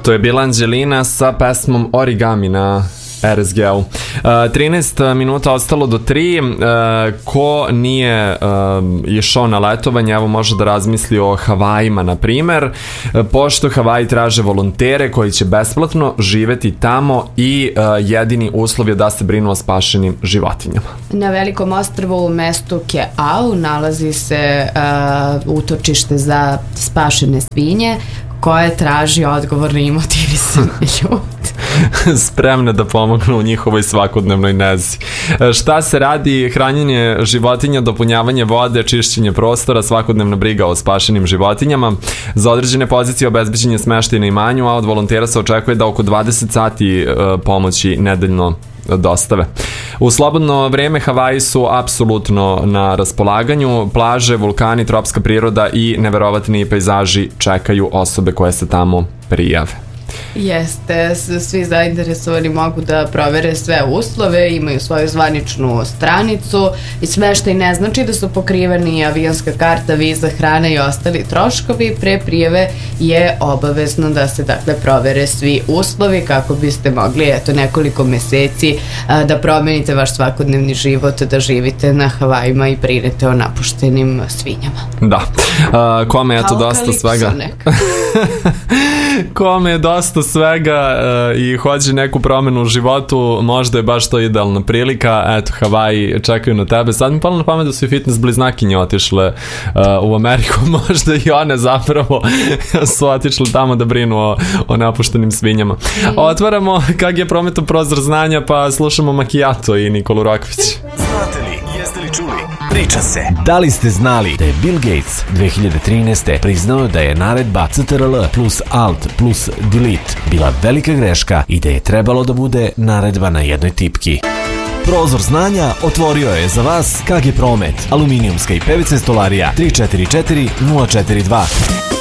To je bila Anđelina sa pesmom Origami na RSG-u. 13 minuta ostalo do 3. Ko nije išao na letovanje, evo može da razmisli o Havajima, na primer, pošto Havaji traže volontere koji će besplatno živeti tamo i jedini uslov je da se brinu o spašenim životinjama. Na velikom ostrvu u mestu Keau nalazi se utočište za spašene svinje koje traži odgovorni i motivisani ljudi. Spremne da pomognu u njihovoj svakodnevnoj nezi. Šta se radi? Hranjenje životinja, dopunjavanje vode, čišćenje prostora, svakodnevna briga o spašenim životinjama. Za određene pozicije obezbeđenje smeštaja na imanju, a od volontera se očekuje da oko 20 sati pomoći nedeljno dostave. U slobodno vreme Havaji su apsolutno na raspolaganju. Plaže, vulkani, tropska priroda i neverovatni pejzaži čekaju osobe koje se tamo prijave. Jeste, svi zainteresovani mogu da provere sve uslove, imaju svoju zvaničnu stranicu i smeštaj ne znači da su pokriveni avionska karta, viza, hrana i ostali troškovi. Pre prijave je obavezno da se dakle provere svi uslovi kako biste mogli nekoliko meseci da promenite vaš svakodnevni život, da živite na Havajima i brinete o napuštenim svinjama. Da, kome je to dosta svega. Kome je dosta svega i hoće neku promenu u životu, možda je baš to idealna prilika. Eto, Havaji čekaju na tebe. Sad mi palo na pamet da su i fitness bliznakinje otišle u Ameriku, možda i one zapravo su otišle tamo da brinu o napuštenim svinjama. Otvaramo KG Prometu prozor znanja, pa slušamo Macchiato i Nikolu Rokvić. Znate li, jeste li čuli? Priča se. Da li ste znali da je Bill Gates 2013. priznao da je naredba CTRL plus Alt plus Delete bila velika greška i da je trebalo da bude naredba na jednoj tipki? Prozor znanja otvorio je za vas KG Promet, aluminijumska i PVC stolarija 344 042.